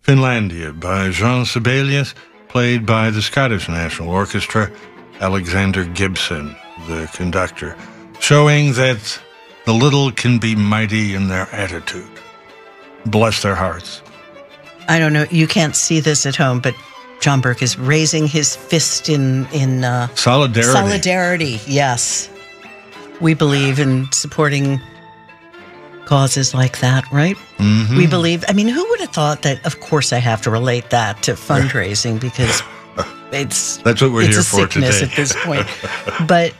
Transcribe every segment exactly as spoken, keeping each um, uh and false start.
Finlandia by Jean Sibelius, played by the Scottish National Orchestra, Alexander Gibson, the conductor, showing that the little can be mighty in their attitude. Bless their hearts. I don't know, you can't see this at home, but John Burke is raising his fist in, in uh, solidarity. Solidarity, yes. We believe in supporting causes like that, right? Mm-hmm. We believe, I mean, who would have thought that, of course I have to relate that to fundraising because it's That's what we're it's here a for sickness today. at this point. But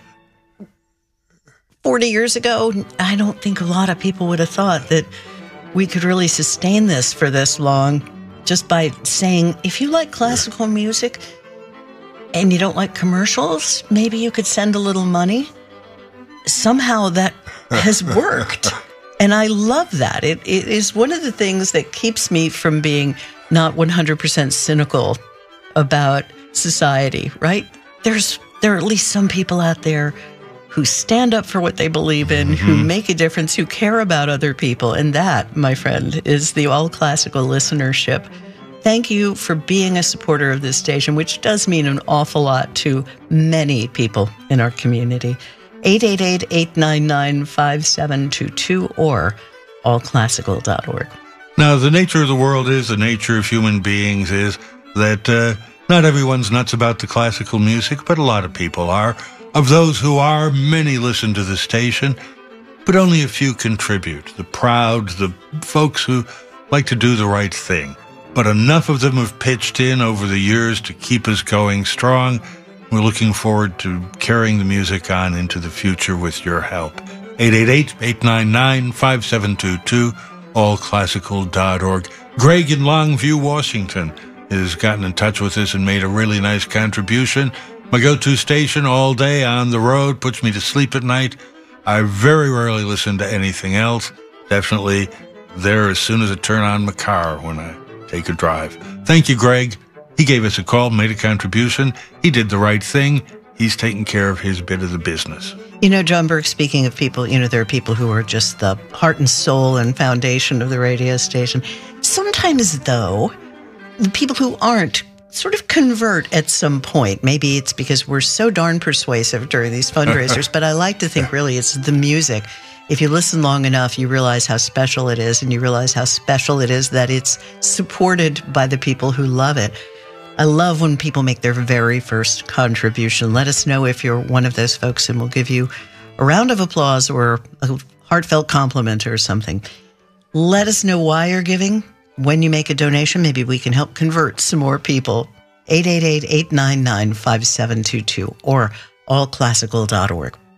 forty years ago, I don't think a lot of people would have thought that we could really sustain this for this long just by saying, if you like classical music and you don't like commercials, maybe you could send a little money. Somehow that has worked. And I love that. It, it is one of the things that keeps me from being not one hundred percent cynical about society, right? There's there are at least some people out there who stand up for what they believe in, mm-hmm. who make a difference, who care about other people. And that, my friend, is the All Classical listenership. Thank you for being a supporter of this station, which does mean an awful lot to many people in our community. eight eight eight, eight nine nine, five seven two two or all classical dot org. Now, the nature of the world is, the nature of human beings is that uh, not everyone's nuts about the classical music, but a lot of people are. Of those who are, many listen to the station, but only a few contribute. The proud, the folks who like to do the right thing. But enough of them have pitched in over the years to keep us going strong. We're looking forward to carrying the music on into the future with your help. eight eight eight, eight nine nine, five seven two two, all classical dot org. Greg in Longview, Washington, has gotten in touch with us and made a really nice contribution. My go-to station all day on the road, puts me to sleep at night. I very rarely listen to anything else. Definitely there as soon as I turn on my car when I take a drive. Thank you, Greg. He gave us a call, made a contribution. He did the right thing. He's taking care of his bit of the business. You know, John Burke, speaking of people, you know, there are people who are just the heart and soul and foundation of the radio station. Sometimes, though, the people who aren't sort of convert at some point. Maybe it's because we're so darn persuasive during these fundraisers, but I like to think really it's the music. If you listen long enough, you realize how special it is, and you realize how special it is that it's supported by the people who love it. I love when people make their very first contribution. Let us know if you're one of those folks, and we'll give you a round of applause or a heartfelt compliment or something. Let us know why you're giving. When you make a donation, maybe we can help convert some more people. eight eight eight, eight nine nine, five seven two two or all classical dot org.